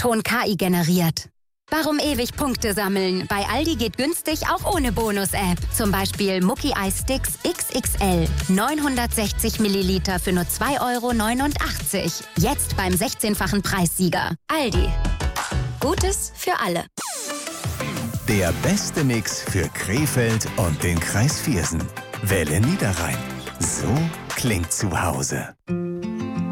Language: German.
Ton KI generiert. Warum ewig Punkte sammeln? Bei Aldi geht günstig auch ohne Bonus-App. Zum Beispiel Mucki Eis Sticks XXL. 960 Milliliter für nur 2,89 €. Jetzt beim 16-fachen Preissieger. Aldi. Gutes für alle. Der beste Mix für Krefeld und den Kreis Viersen. Welle Niederrhein. So klingt zu Hause.